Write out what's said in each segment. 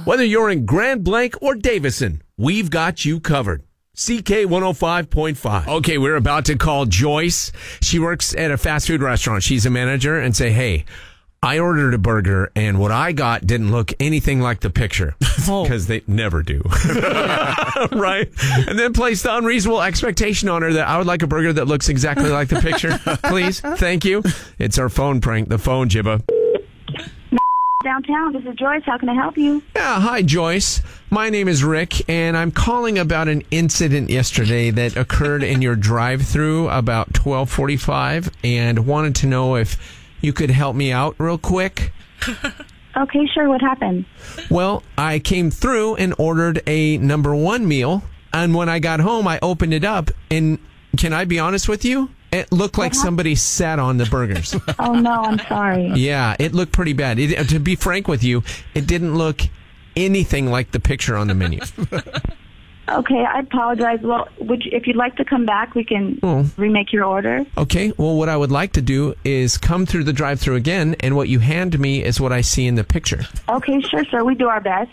Whether you're in Grand Blanc or Davison, we've got you covered. CK 105.5. Okay, we're about to call Joyce. She works at a fast food restaurant. She's a manager, and say, hey, I ordered a burger, and what I got didn't look anything like the picture. Because they never do. Right? And then place the unreasonable expectation on her that I would like a burger that looks exactly like the picture. Please. Thank you. It's our phone prank, the phone jibba. Downtown, this is Joyce. How can I help you? Yeah, hi, Joyce. My name is Rick, and I'm calling about an incident yesterday that occurred in your drive-thru about 12:45, and wanted to know if you could help me out real quick. Okay, sure. What happened? Well, I came through and ordered a number one meal, and when I got home, I opened it up, and can I be honest with you? It looked like somebody sat on the burgers. Oh, no, I'm sorry. Yeah, it looked pretty bad. To be frank with you, it didn't look anything like the picture on the menu. Okay, I apologize. Well, if you'd like to come back, we can remake your order. Okay, well, what I would like to do is come through the drive-thru again, and what you hand me is what I see in the picture. Okay, sure, sir. We do our best.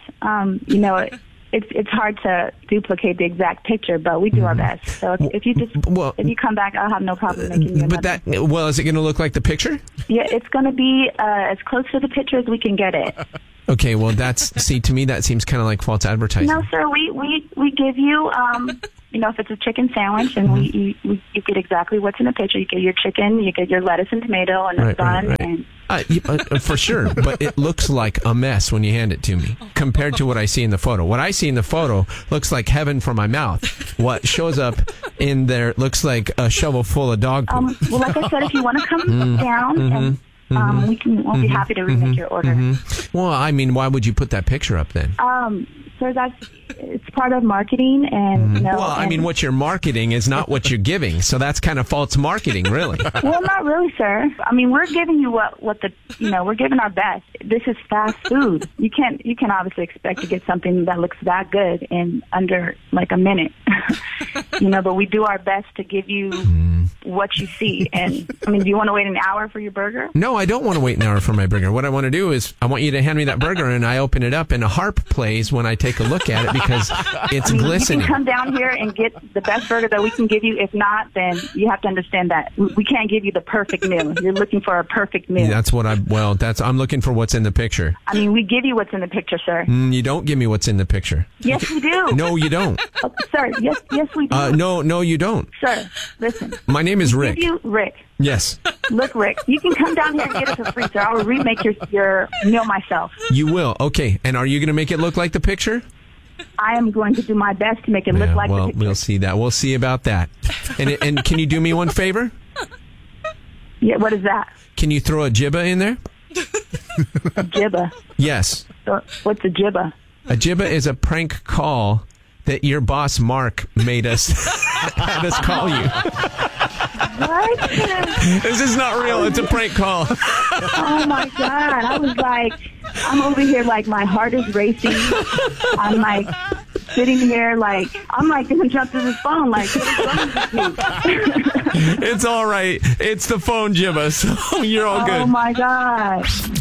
It's hard to duplicate the exact picture, but we do our best. So if you come back, I'll have no problem making you another. But is it going to look like the picture? Yeah, it's going to be as close to the picture as we can get it. Okay, well, to me, that seems kind of like false advertising. No, sir, we give you, if it's a chicken sandwich, and you get exactly what's in the picture. You get your chicken, you get your lettuce and tomato, and a bun. Right. And for sure, but it looks like a mess when you hand it to me compared to what I see in the photo. What I see in the photo looks like heaven for my mouth. What shows up in there looks like a shovel full of dog poop. Well, like I said, if you want to come down, and we'll be happy to remake your order. Well, I mean, why would you put that picture up then? So it's part of marketing, and Well, I mean, what you're marketing is not what you're giving, so that's kind of false marketing, really. Well, not really, sir. I mean, we're giving you we're giving our best. This is fast food. You can obviously expect to get something that looks that good in under like a minute. But we do our best to give you what you see. And I mean, do you want to wait an hour for your burger? No, I don't want to wait an hour for my burger. What I want to do is I want you to hand me that burger, and I open it up, and a harp plays when I take a look at it because it's glistening. You can come down here and get the best burger that we can give you. If not, then you have to understand that we can't give you the perfect meal. You're looking for a perfect meal. I'm looking for what's in the picture. I mean, we give you what's in the picture, sir. You don't give me what's in the picture. Yes, we do. No, you don't. Sir, yes, we do. No, you don't. Sir, listen. My name is Rick. Give you Rick. Yes. Look, Rick, you can come down here and get it for free, sir. I will remake your meal myself. You will? Okay. And are you going to make it look like the picture? I am going to do my best to make it look like the picture. We'll see that. We'll see about that. And can you do me one favor? Yeah, what is that? Can you throw a jibba in there? A jibba? Yes. What's a jibba? A jibba is a prank call that your boss, Mark, had us call you. What? This is not real. It's a prank call. Oh, my God. I was like, I'm over here like my heart is racing. I'm like sitting here like, I'm like going to jump to this phone like, what is wrong with me? It's all right. It's the phone jibba, so you're all good. Oh, my God.